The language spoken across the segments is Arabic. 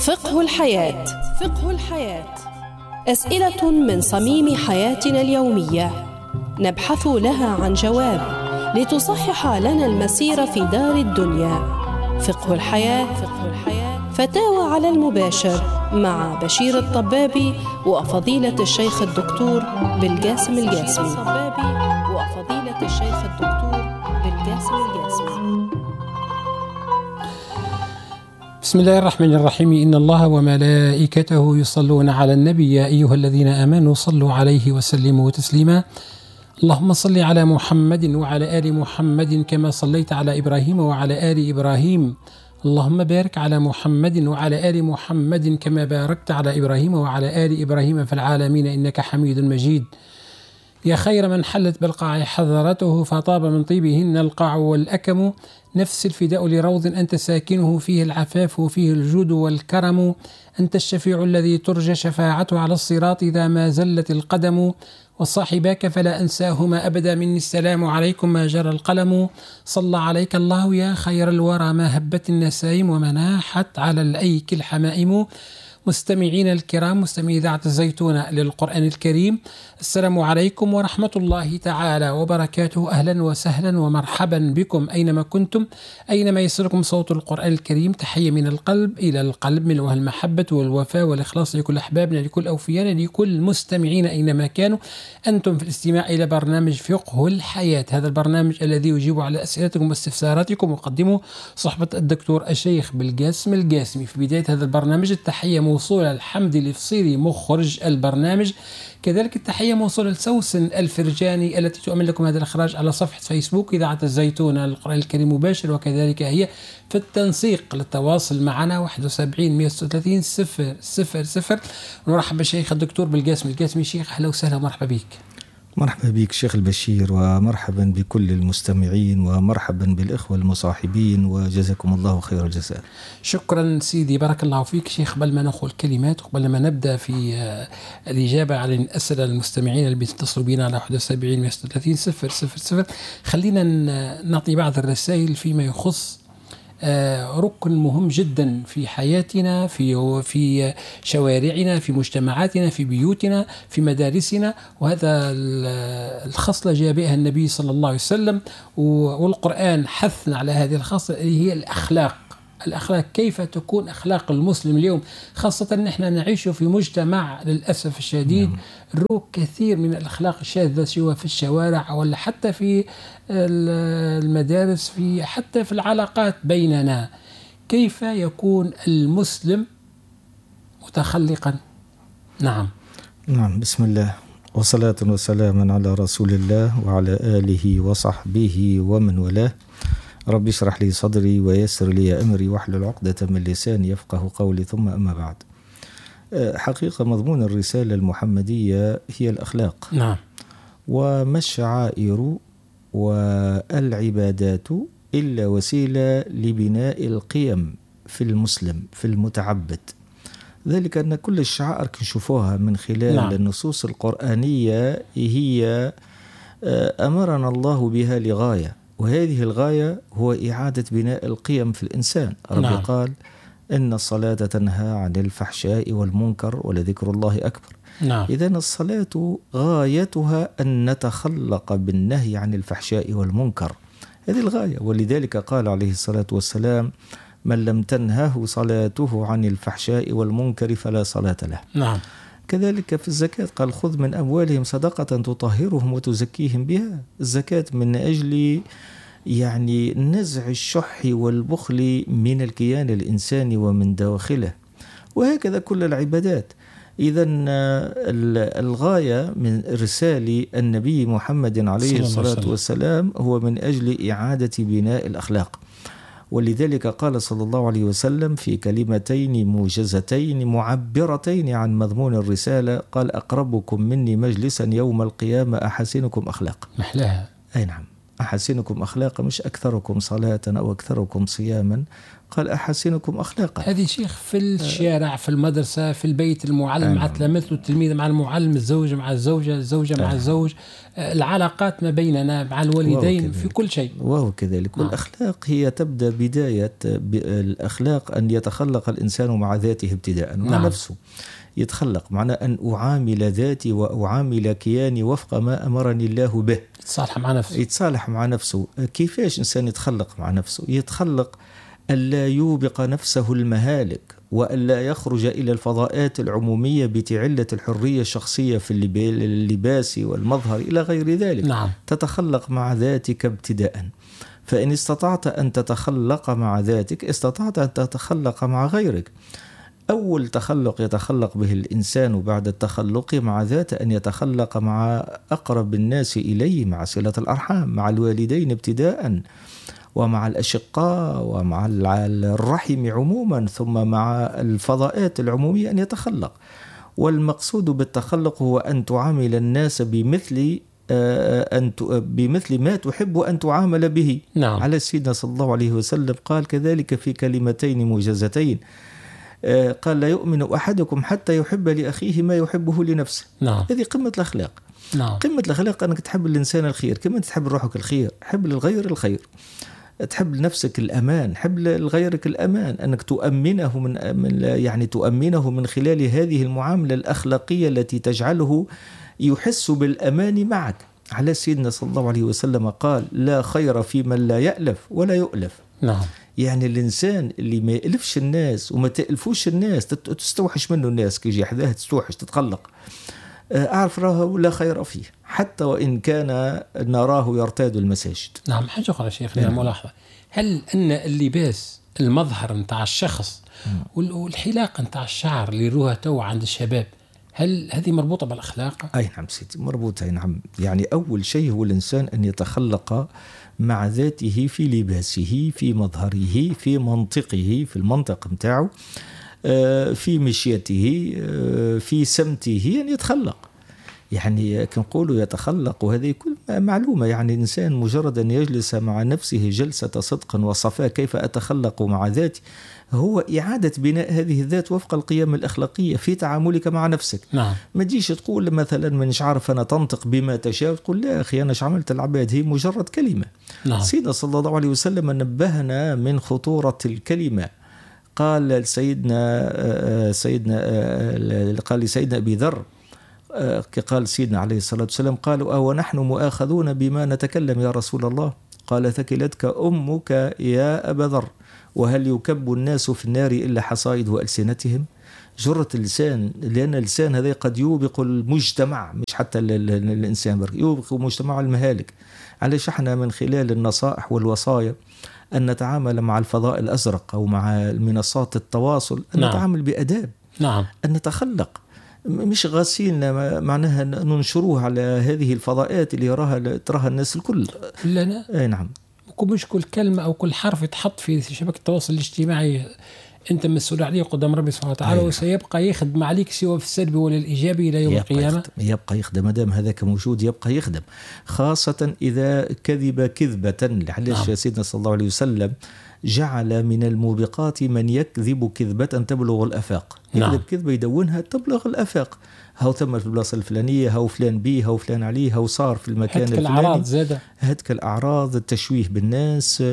فقه الحياة. فقه الحياة، أسئلة من صميم حياتنا اليومية نبحث لها عن جواب لتصحح لنا المسير في دار الدنيا. فقه الحياة، فتاوى على المباشر مع بشير الطبابي وفضيلة الشيخ الدكتور بالقاسم القاسمي. بسم الله الرحمن الرحيم. إن الله وملائكته يصلون على النبي يا أيها الذين آمنوا صلوا عليه وسلموا تسليما. اللهم صل على محمد وعلى آل محمد كما صليت على إبراهيم وعلى آل إبراهيم. اللهم بارك على محمد وعلى آل محمد كما باركت على إبراهيم وعلى آل إبراهيم في العالمين إنك حميد مجيد. يا خير من حلت بالقاع حضرته فطاب من طيبهن القاع والأكم. نفس الفداء لروض أنت ساكنه فيه العفاف وفيه الجود والكرم. أنت الشفيع الذي ترجى شفاعته على الصراط إذا ما زلت القدم. وصاحباك فلا أنساهما أبدا مني السلام عليكم ما جرى القلم. صلى عليك الله يا خير الورى ما هبت النسائم ومناحت على الأيك الحمائم. مستمعين الكرام، مستمعي إذاعة الزيتونة للقرآن الكريم، السلام عليكم ورحمة الله تعالى وبركاته. أهلا وسهلا ومرحبا بكم أينما كنتم، أينما يصلكم صوت القرآن الكريم. تحية من القلب إلى القلب، ملؤها المحبة والوفاء والإخلاص لكل أحبابنا، لكل أوفيانا، لكل مستمعين أينما كانوا. أنتم في الاستماع إلى برنامج فقه الحياة، هذا البرنامج الذي يجيب على أسئلتكم واستفساراتكم، وقدمه صحبة الدكتور الشيخ بالقاسم القاسمي. في بداية هذا البرنامج التحية موصولة الحمد لفصيلي مخرج البرنامج، كذلك التحية موصولة لسوسن الفرجاني التي تؤمن لكم هذا الإخراج على صفحة فيسبوك إذاعة الزيتونة للقرآن الكريم مباشر، وكذلك هي في التنسيق للتواصل معنا 71 136 000. نرحب بالشيخ الدكتور بالقاسم القاسمي. شيخ أهلا وسهلا ومرحبا بك. مرحبا بك شيخ البشير، ومرحبا بكل المستمعين، ومرحبا بالإخوة المصاحبين، وجزاكم الله خير الجزاء. شكرا سيدي، بارك الله فيك شيخ. قبل ما نقول كلمات، قبل ما نبدأ في الإجابة على الأسئلة المستمعين اللي بيتصلوا بنا على 71 136 000، خلينا نعطي بعض الرسائل فيما يخص ركن مهم جدا في حياتنا، في شوارعنا، في مجتمعاتنا، في بيوتنا، في مدارسنا، وهذا الخصلة جاء بها النبي صلى الله عليه وسلم، والقرآن حثنا على هذه الخصلة اللي هي الأخلاق. كيف تكون أخلاق المسلم اليوم، خاصة نحن نعيش في مجتمع للأسف الشديد نروك كثير من الأخلاق الشاذة، سواء في الشوارع ولا حتى في المدارس، حتى في العلاقات بيننا. كيف يكون المسلم متخلقا؟ نعم، بسم الله وصلاة وسلاما على رسول الله وعلى آله وصحبه ومن والاه. رب اشرح لي صدري ويسر لي أمري واحلل عقدة من لساني يفقه قولي، ثم أما بعد. حقيقة مضمون الرسالة المحمدية هي الأخلاق. نعم. وما الشعائر والعبادات إلا وسيلة لبناء القيم في المسلم، في المتعبد. ذلك أن كل الشعائر كنشوفوها من خلال النصوص القرآنية هي أمرنا الله بها لغاية، وهذه الغاية هو إعادة بناء القيم في الإنسان. ربي قال إن الصلاة تنهى عن الفحشاء والمنكر ولذكر الله أكبر. إذن الصلاة غايتها أن نتخلق بالنهي عن الفحشاء والمنكر، هذه الغاية. ولذلك قال عليه الصلاة والسلام من لم تنهه صلاته عن الفحشاء والمنكر فلا صلاة له. كذلك في الزكاة قال خذ من أموالهم صدقة تطهرهم وتزكيهم بها. الزكاة من أجل نزع الشح والبخل من الكيان الإنساني ومن داخله، وهكذا كل العبادات. إذن الغاية من رسالة النبي محمد عليه الصلاة والسلام هو من أجل إعادة بناء الأخلاق. ولذلك قال صلى الله عليه وسلم في كلمتين موجزتين معبرتين عن مضمون الرسالة، قال أقربكم مني مجلسا يوم القيامة أحسنكم أخلاق. محلاها. أي نعم، أحسنكم أخلاقا، مش أكثركم صلاة أو أكثركم صياما. قال أحسنكم أخلاقا. هذه شيخ في الشارع، في المدرسة، في البيت، المعلم مع تلاميذه، التلميذ مع المعلم، الزوج مع الزوجة، الزوجة مع الزوج، العلاقات ما بيننا مع الوالدين، في كل شيء. وهو كذلك. والأخلاق هي تبدأ بداية الأخلاق أن يتخلق الإنسان مع ذاته ابتداء، مع نفسه يتخلق، معنى أن أعامل ذاتي وأعامل كياني وفق ما أمرني الله به. يتصالح مع نفسه. كيفاش إنسان يتخلق مع نفسه؟ يتخلق ألا يوبق نفسه المهالك، وألا يخرج إلى الفضاءات العمومية بتعلة الحرية الشخصية في اللباس والمظهر إلى غير ذلك. تتخلق مع ذاتك ابتداء. فإن استطعت أن تتخلق مع ذاتك استطعت أن تتخلق مع غيرك. أول تخلق يتخلق به الإنسان بعد التخلق مع ذاته أن يتخلق مع أقرب الناس إليه، مع صلة الأرحام، مع الوالدين ابتداء، ومع الأشقاء، ومع الرحم عموما، ثم مع الفضاءات العمومية أن يتخلق. والمقصود بالتخلق هو أن تعامل الناس بمثل ما تحب أن تعامل به. على سيدنا صلى الله عليه وسلم قال كذلك في كلمتين موجزتين، قال: لا يؤمن أحدكم حتى يحب لأخيه ما يحبه لنفسه. هذه قمة الأخلاق. قمة الأخلاق أنك تحب الإنسان الخير كما تحب روحك الخير، حب للغير الخير، تحب لنفسك الأمان، حب لغيرك الأمان، أنك تؤمنه من خلال هذه المعاملة الأخلاقية التي تجعله يحس بالأمان معك. على سيدنا صلى الله عليه وسلم قال: لا خير في من لا يألف ولا يؤلف. يعني الإنسان اللي ما يألفش الناس وما تألفوش الناس، تستوحش منه الناس، كي يجي حذاه تستوحش، تتقلق، أعرف راه لا خير فيه، حتى وإن كان نراه يرتاد المساجد. حاجة أخرى شيخنا، ملاحظة، هل أن اللباس، المظهر نتاع الشخص والحلاقة نتاع الشعر اللي روها تو عند الشباب، هل هذه مربوطة بالأخلاق؟ أي نعم سيدي، مربوطة. نعم. يعني أول شيء هو الإنسان أن يتخلق مع ذاته في لباسه، في مظهره، في منطقه، في المنطق متاعه، في مشيته، في سمته، أن يتخلق. يعني كنقولوا يتخلق، وهذه كل معلومة. يعني الإنسان مجرد أن يجلس مع نفسه جلسة صدق وصفاء، كيف أتخلق مع ذاتي، هو إعادة بناء هذه الذات وفق القيم الأخلاقية في تعاملك مع نفسك. ما تجيش تقول مثلا منش عارف أنا تنطق بما تشاء، تقول لا أخي أنا عملت العباد، هي مجرد كلمة. سيدنا صلى الله عليه وسلم نبهنا من خطورة الكلمة. قال لسيدنا أبي ذر، قال سيدنا عليه الصلاة والسلام: قالوا: ونحن مؤاخذون بما نتكلم يا رسول الله؟ قال: ثكلتك أمك يا أبا ذر، وهل يكب الناس في النار إلا حصائد ألسنتهم؟ جرة اللسان، لأن اللسان هذا قد يوبق المجتمع، مش حتى الإنسان، يوبق مجتمع المهالك. علاش احنا من خلال النصائح والوصايا أن نتعامل مع الفضاء الأزرق أو مع منصات التواصل، أن نتعامل بأداب، أن نتخلق، مش غاسين معناها ننشروها على هذه الفضاءات اللي تراها الناس الكل. لا. أي نعم. مش كل كلمة أو كل حرف يتحط في شبكة التواصل الاجتماعي أنت مسؤول عليه قدام ربي سبحانه وتعالى، وسيبقى يخدم عليك سواء في السلبي ولا الإيجابي إلى يوم القيامة. يبقى يخدم، مادام هذاك موجود يبقى يخدم، خاصة إذا كذب كذبة. علاش سيدنا صلى الله عليه وسلم جعل من الموبقات من يكذب كذبة تبلغ الأفاق. يكذب كذبة يدونها تبلغ الأفاق، هاو ثم في البلاصة الفلانية، هاو فلان بيه، هاو فلان عليه، هاو صار في المكان الفلاني. الأعراض زادة، هتك الأعراض، التشويه بالناس،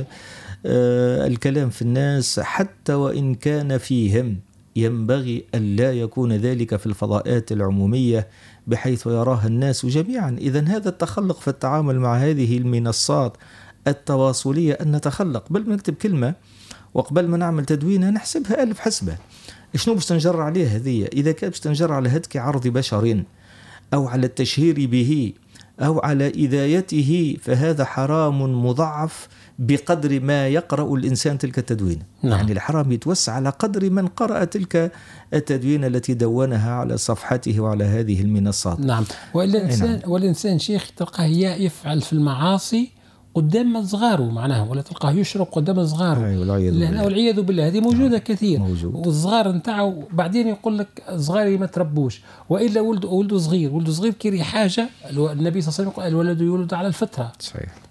الكلام في الناس، حتى وإن كان فيهم، ينبغي أن لا يكون ذلك في الفضاءات العمومية بحيث يراها الناس جميعا. إذن هذا التخلق في التعامل مع هذه المنصات التواصلية، أن نتخلق، بل ما نكتب كلمة وقبل ما نعمل تدوينها نحسبها 1000 حسبة. شنو باش تنجر عليه هذه؟ إذا كانت باش تنجر على هتك عرض بشر أو على التشهير به أو على إذايته، فهذا حرام مضاعف بقدر ما يقرأ الإنسان تلك التدوين. يعني الحرام يتوسع على قدر من قرأ تلك التدوين التي دونها على صفحته وعلى هذه المنصات. والإنسان شيخ تلقاه يفعل في المعاصي قدام صغاره، معناها ولا تلقاه يشرب قدام صغاره، والعياذ بالله. هذه موجودة كثير. والصغار نتاعو بعدين يقول لك صغاري ما تربوش، وإلا ولده صغير كيري حاجة. النبي صلى الله عليه وسلم قال: الولد يولد على الفطرة. صحيح.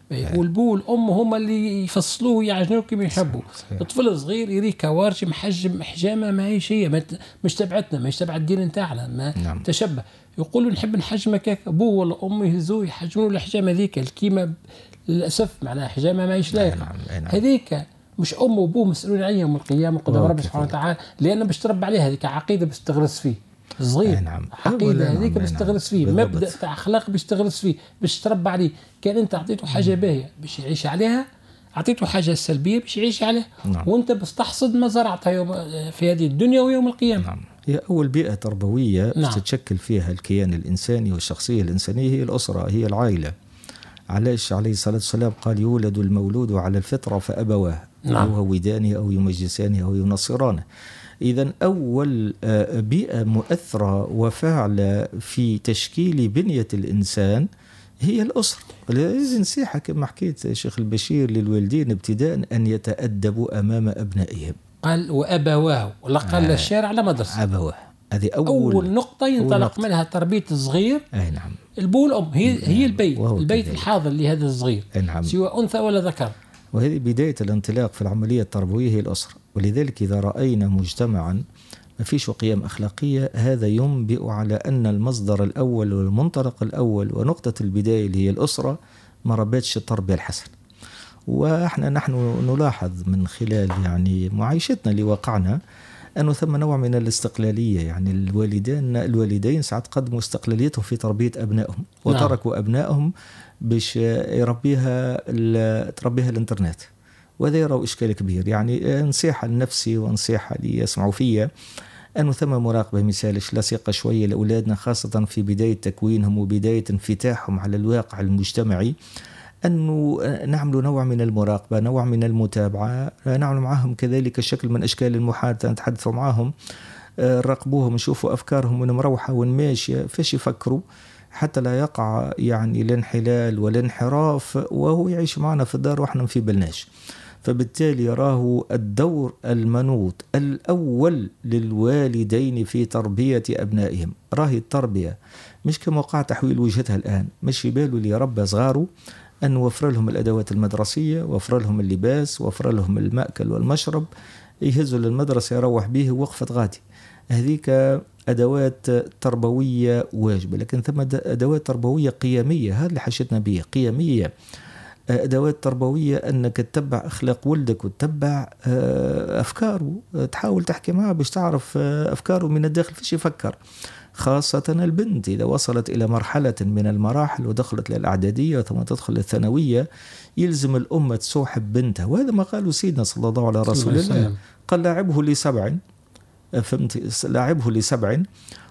والبو والام هما اللي يفصلوه يعجنوه كما يحبوا. الطفل صغير يري كوارشي محجم حجامه ماهيش هي مش تبعتنا، مش تبع الدين نتاعنا، ما تشبه. يقولوا نحب نحجمك هكا، ابوه ولا امه يهزوه يحجموا له الحجامه ذيك الكيمه، للاسف معناها حجامه ماهيش لايقه. هذيك مش امه وابوه مسؤولين عليها يوم القيامه قدام ربي سبحانه وتعالى، لان باش تربى عليها هذيك عقيده باش تغرس فيه صغير. عقيده هذيك باش تغرس فيه، مبدا تاع اخلاق باش تغرس فيه، باش تربى عليه. كان انت اعطيته حاجه باهيه باش يعيش عليها، اعطيته حاجه سلبيه باش يعيش عليها. وانت باش تحصد ما زرعتها يوم في هذه الدنيا ويوم القيامه. هي اول بيئه تربويه تتشكل فيها الكيان الانساني والشخصيه الانسانيه هي الاسره، هي العائله. علاش عليه الصلاه والسلام قال يولد المولود على الفطره فابواه يهودانه او يمجسانه او ينصرانه. إذن أول بيئة مؤثرة وفاعلة في تشكيل بنية الإنسان هي الأسرة. لازم نصيحة كما حكيت شيخ البشير للوالدين ابتداء أن يتأدبوا أمام أبنائهم. قال وأبواه، ولا قال الشارع على مدرسة أبواه. هذه أول نقطة ينطلق منها تربية الصغير. نعم. البو والأم هي البيت الحاضر لهذا الصغير، نعم. سواء أنثى ولا ذكر. وهذه بداية الانطلاق في العملية التربوية هي الأسرة. ولذلك إذا رأينا مجتمعا ما فيش قيم أخلاقية، هذا ينبئ على أن المصدر الأول والمنطلق الأول ونقطة البداية اللي هي الأسرة ما ربتش التربية الحسنة. نحن نلاحظ من خلال يعني معايشتنا اللي وقعنا أنه ثم نوع من الاستقلالية. يعني الوالدين ساعات قدموا استقلاليتهم في تربية أبنائهم وتركوا أبنائهم باش تربيها الانترنت، وهذا يروا إشكال كبير. يعني نصيحة لنفسي ونصيحة اللي يسمعوا فيها أنه ثم مراقبة مثالش لصيقة شوية لأولادنا، خاصة في بداية تكوينهم وبداية انفتاحهم على الواقع المجتمعي، أنه نعمل نوع من المراقبة، نوع من المتابعة، نعمل معهم كذلك شكل من أشكال المحادثة، نتحدثوا معهم، نراقبوهم، نشوفوا أفكارهم وين مروحة وين ماشية، فاش يفكروا، حتى لا يقع يعني الانحلال والانحراف وهو يعيش معنا في الدار وإحنا في بالناش. فبالتالي راه الدور المنوط الأول للوالدين في تربية أبنائهم. راهي التربية مش كما وقع تحويل وجهتها الآن، مش يبالوا اللي ربى صغاره أن وفر لهم الأدوات المدرسية، وفر لهم اللباس، وفر لهم المأكل والمشرب، يهزوا للمدرسة يروح به وقفة غادي. هذيك أدوات تربوية واجبة، لكن ثم أدوات تربوية قيمية، هذا اللي حشتنا به، قيمية. أدوات تربوية أنك تتبع أخلاق ولدك وتتبع أفكاره، تحاول تحكي معه باش تعرف أفكاره من الداخل فيش يفكر. خاصة البنت إذا وصلت إلى مرحلة من المراحل ودخلت للإعدادية ثم تدخل للثانوية، يلزم الأمة تصاحب بنتها. وهذا ما قاله سيدنا صلى الله عليه رسول الله، قال لاعبه ل7، فهمت، لاعبه ل7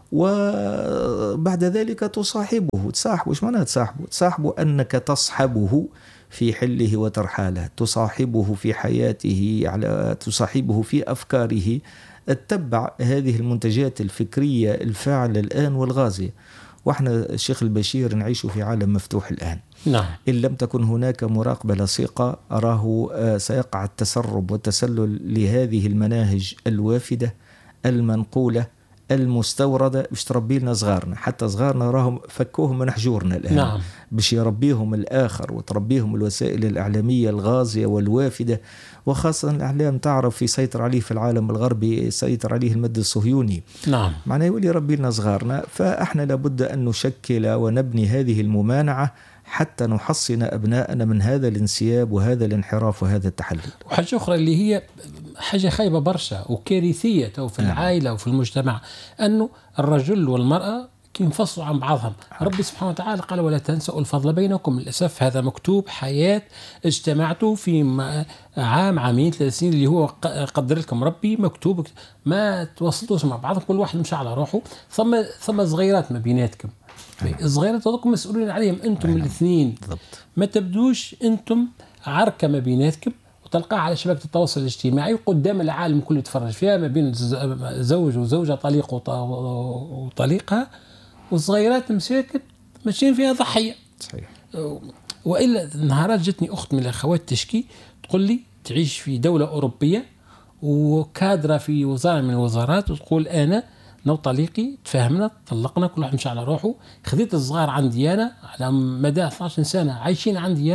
وبعد ذلك تصاحبه. تصاحبه ايش معناها تصاحبه أنك تصحبه في حله وترحاله، تصاحبه في حياته، تصاحبه في أفكاره، اتبع هذه المنتجات الفكرية الفاعلة الآن والغازية. واحنا الشيخ البشير نعيش في عالم مفتوح الآن. نعم. إن لم تكن هناك مراقبة لصيقة أراه سيقع التسرب والتسلل لهذه المناهج الوافدة المنقولة المستوردة باش تربي لنا صغارنا. حتى صغارنا راهم فكوهم من حجورنا الآن. نعم. باش يربيهم الآخر وتربيهم الوسائل الإعلامية الغازية والوافدة، وخاصة الإعلام تعرف يسيطر عليه في العالم الغربي، يسيطر عليه المد الصهيوني. نعم. معناه يولي يربي لنا صغارنا. فإحنا لابد أن نشكل ونبني هذه الممانعة حتى نحصن أبناءنا من هذا الانسياب وهذا الانحراف وهذا التحلل. وحاجة أخرى اللي هي حاجة خايبة برشا وكارثية في العائلة وفي المجتمع، أنه الرجل والمرأة ينفصلوا عن بعضهم. ربي سبحانه وتعالى قال ولا تنسوا الفضل بينكم. للأسف هذا مكتوب حياة اجتمعتوا في عام عامين 3 سنين اللي هو قدر لكم ربي، مكتوب ما توصلوش مع بعض، كل واحد مشى على روحه. ثم صغيرات ما بيناتكم، الصغيرات هذوك مسؤولين عليهم انتم الاثنين. ما تبدوش انتم عركة ما بيناتكم وتلقاها على شبكة التواصل الاجتماعي وقدام العالم كله يتفرج فيها، ما بين زوج وزوجة، طليق وطليقها، والصغيرات مساكت ماشيين فيها ضحية. صحيح. وإلا نهارات جتني أخت من الأخوات تشكي تقول لي تعيش في دولة أوروبية وكادرة في وزارة من الوزارات، وتقول أنا نو طليقي تفاهمنا طلقنا كل واحد مشى على روحه، خذيت الصغار عندي أنا على مدى 12 سنة عايشين عندي أنا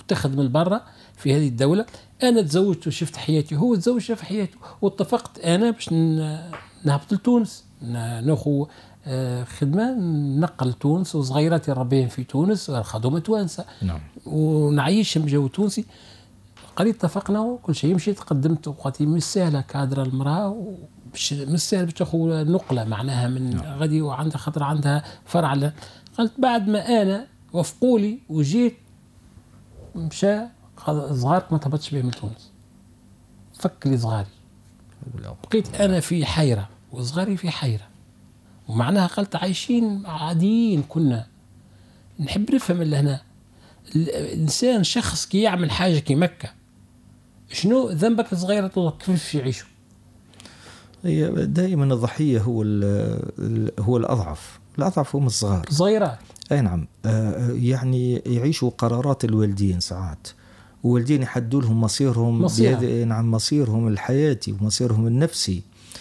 كنت تخدم برا في هذه الدولة، أنا تزوجت وشفت حياتي، هو تزوج شاف حياته، واتفقت أنا باش نهبط لتونس ناخذ خدمة نقل تونس، وصغيراتي ربيهم في تونس خدومة توانسة. نعم. ونعيشهم بجو تونسي. قال اتفقنا وكل شيء، مشيت قدمت وقتي مش سهلة كادرة المرأة، مش سهل باش تاخذ نقلة معناها من غادي، وعندها خطر عندها فرع. قلت بعد ما أنا وافقوا لي وجيت مشى صغارك ما تهبطش بهم من تونس، فك لي صغاري، بقيت أنا في حيرة وصغاري في حيرة، ومعناها قلت عايشين عاديين كنا. نحب نفهم اللي هنا الإنسان شخص كي يعمل حاجة كي مكة، شنو ذنبك الصغيرة كيف يعيشوا؟ هي دائما الضحية هو الأضعف هم الصغار صغيرات. أي نعم. يعني يعيشوا قرارات الوالدين ساعات، والوالدين يحدوا لهم مصيرهم نعم، مصيرهم الحياتي ومصيرهم النفسي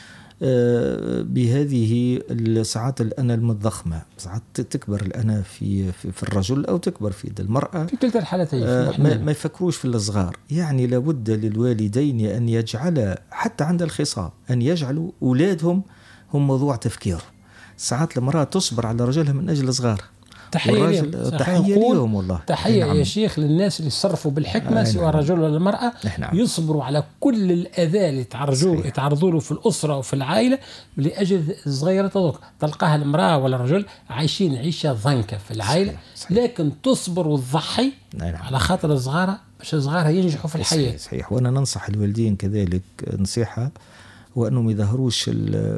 بهذه الساعات الأنا المتضخمة. ساعات تكبر الأنا في الرجل أو تكبر في المرأة، في كلتا الحالتين ما يفكروش في الصغار. يعني لابد للوالدين أن يجعل حتى عند الخصام أن يجعلوا أولادهم هم موضوع تفكير. ساعات المرأة تصبر على رجلها من أجل صغار. تحية لهم والله. تحية يا شيخ للناس اللي يصرفوا بالحكمة سواء الرجل ولا المرأة، يصبروا على كل الأذى اللي يتعرضوا له في الأسرة وفي العائلة لأجل الصغيرة. تلقاها المرأة ولا الرجل عايشين عيشة ضنكة في العائلة، لكن تصبر وتضحي على خاطر الصغارة باش الصغارة ينجحوا في الحياة. صحيح. وأنا ننصح الوالدين كذلك نصيحة، وأنهم يظهروش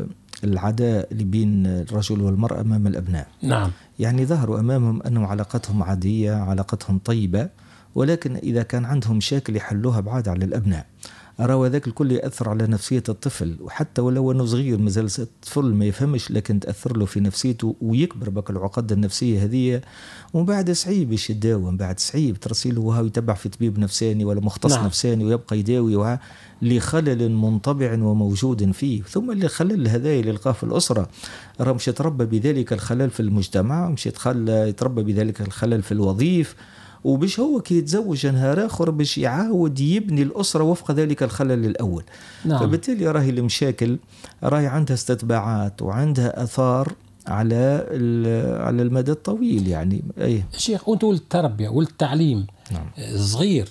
العداء اللي بين الرجل والمرأة أمام الأبناء. نعم. يعني ظهروا أمامهم أنه علاقتهم عادية، علاقتهم طيبة، ولكن إذا كان عندهم مشاكل يحلوها بعاد على الأبناء. أرى ذاك الكل يأثر على نفسية الطفل، وحتى ولو أنه صغير مازال الطفل ما يفهمش، لكن تأثر له في نفسيته ويكبر بك العقد النفسية هذه. ومن بعد صعيب باش يداوم، بعد صعيب ترسيله وهو يتبع في طبيب نفساني ولا مختص نفساني ويبقى يداوي لخلل منطبع وموجود فيه. ثم اللي خلل هذا اللي لقاه في الأسرة راه مش يتربى بذلك الخلل في المجتمع، مش يتربى بذلك الخلل في الوظيف، وباش هو كي يتزوج نهار آخر باش يعاود يبني الأسرة وفق ذلك الخلل الأول. نعم. فبالتالي راهي المشاكل راهي عندها استتباعات وعندها أثار على المدى الطويل. يعني شيخ أنت والتربية والتعليم صغير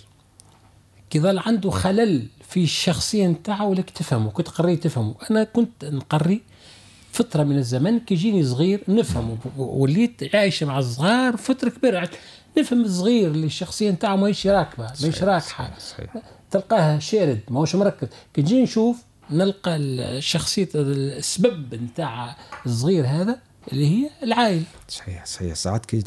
كي ظل عنده خلل في الشخصية نتاعه ولك تفهمه، كنت قري تفهمه. أنا كنت نقري فترة من الزمن كي جيني صغير نفهمه، وليت عايش مع الصغار فترة كبيرة نفهم الصغير اللي الشخصية نتاعه ماهيش راكبة ماهيش راكحة، تلقاها شارد ماهوش مركز. كي نجي نشوف نلقى الشخصية السبب نتاع الصغير هذا اللي هي العائلة. صحيح. ساعات